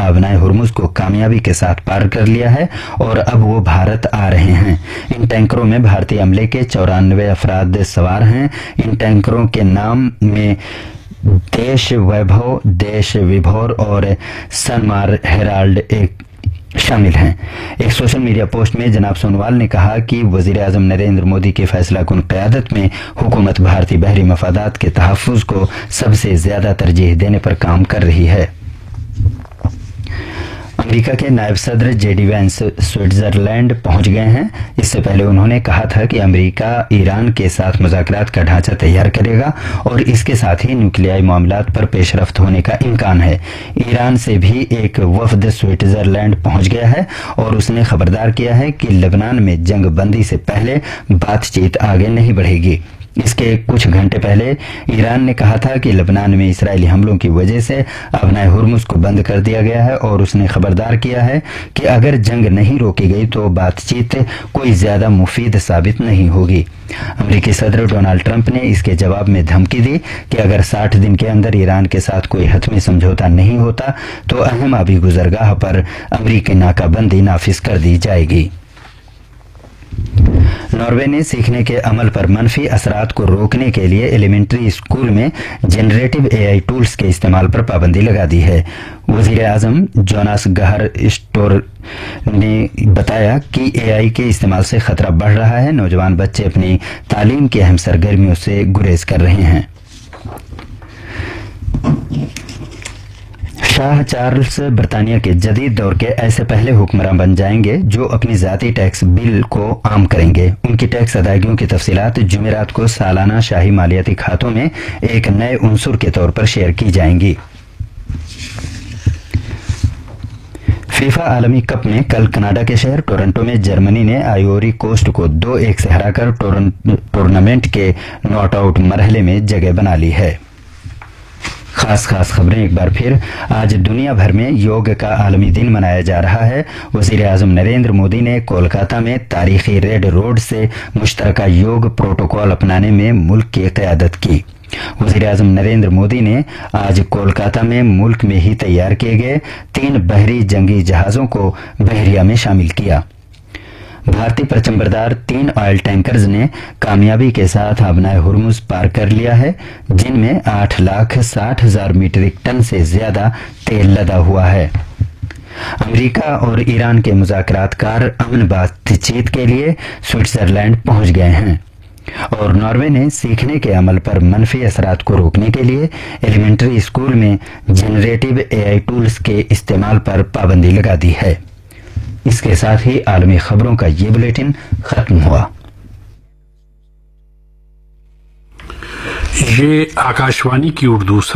آبنائے ہرمز کو کامیابی کے ساتھ پار کر لیا ہے اور اب وہ بھارت آ رہے ہیں۔ ان ٹینکروں میں بھارتی عملے کے 94 افراد سوار ہیں۔ ان ٹینکروں کے نام میں دیش ویبھو، دیش وبھور اور سنمار ہیرالڈ شامل ہیں۔ ایک سوشل میڈیا پوسٹ میں جناب سونووال نے کہا کہ وزیر اعظم نریندر مودی کی فیصلہ کن قیادت میں حکومت بھارتی بحری مفادات کے تحفظ کو سب سے زیادہ ترجیح دینے پر کام کر رہی ہے۔ امریکا کے نائب صدر جے ڈی وینس سوئٹزرلینڈ پہنچ گئے ہیں۔ اس سے پہلے انہوں نے کہا تھا کہ امریکہ ایران کے ساتھ مذاکرات کا ڈھانچہ تیار کرے گا اور اس کے ساتھ ہی نیوکلیائی معاملات پر پیش رفت ہونے کا امکان ہے۔ ایران سے بھی ایک وفد سوئٹزرلینڈ پہنچ گیا ہے اور اس نے خبردار کیا ہے کہ لبنان میں جنگ بندی سے پہلے بات چیت آگے نہیں بڑھے گی۔ اس کے کچھ گھنٹے پہلے ایران نے کہا تھا کہ لبنان میں اسرائیلی حملوں کی وجہ سے آبنائے ہرمز کو بند کر دیا گیا ہے اور اس نے خبردار کیا ہے کہ اگر جنگ نہیں روکی گئی تو بات چیت کوئی زیادہ مفید ثابت نہیں ہوگی۔ امریکی صدر ڈونالڈ ٹرمپ نے اس کے جواب میں دھمکی دی کہ اگر 60 دن کے اندر ایران کے ساتھ کوئی حتمی سمجھوتا نہیں ہوتا تو اہم آبی گزرگاہ پر امریکی ناکہ بندی نافذ کر دی جائے گی۔ ناروے نے سیکھنے کے عمل پر منفی اثرات کو روکنے کے لیے ایلیمنٹری اسکول میں جنریٹو اے آئی ٹولز کے استعمال پر پابندی لگا دی ہے۔ وزیر اعظم جوناس گہر اسٹور نے بتایا کہ اے آئی کے استعمال سے خطرہ بڑھ رہا ہے، نوجوان بچے اپنی تعلیم کی اہم سرگرمیوں سے گریز کر رہے ہیں۔ شاہ چارلس برطانیہ کے جدید دور کے ایسے پہلے حکمراں بن جائیں گے جو اپنی ذاتی ٹیکس بل کو عام کریں گے۔ ان کی ٹیکس ادائیگیوں کی تفصیلات جمعرات کو سالانہ شاہی مالیاتی کھاتوں میں ایک نئے عنصر کے طور پر شیئر کی جائیں گی۔ فیفا عالمی کپ میں کل کینیڈا کے شہر ٹورنٹو میں جرمنی نے آئیوری کوسٹ کو 2-1 سے ہرا کر ٹورنامنٹ کے ناٹ آؤٹ مرحلے میں جگہ بنا لی ہے۔ خاص خبریں ایک بار پھر۔ آج دنیا بھر میں یوگ کا عالمی دن منایا جا رہا ہے۔ وزیر اعظم نریندر مودی نے کولکاتہ میں تاریخی ریڈ روڈ سے مشترکہ یوگ پروٹوکول اپنانے میں ملک کی قیادت کی۔ وزیر اعظم نریندر مودی نے آج کولکاتہ میں ملک میں ہی تیار کیے گئے 3 بحری جنگی جہازوں کو بحریہ میں شامل کیا۔ بھارتی پرچم بردار 3 آئل ٹینکرز نے کامیابی کے ساتھ آبنائے ہرمز پار کر لیا ہے، جن میں 8,60,000 میٹرک ٹن سے زیادہ تیل لدا ہوا ہے۔ امریکہ اور ایران کے مذاکرات کار امن بات چیت کے لیے سوئٹزرلینڈ پہنچ گئے ہیں اور ناروے نے سیکھنے کے عمل پر منفی اثرات کو روکنے کے لیے ایلیمنٹری اسکول میں جنریٹو اے آئی ٹولز کے استعمال پر پابندی لگا دی ہے۔ اس کے ساتھ ہی عالمی خبروں کا یہ بلیٹن ختم ہوا۔ یہ آکاشوانی کی اردو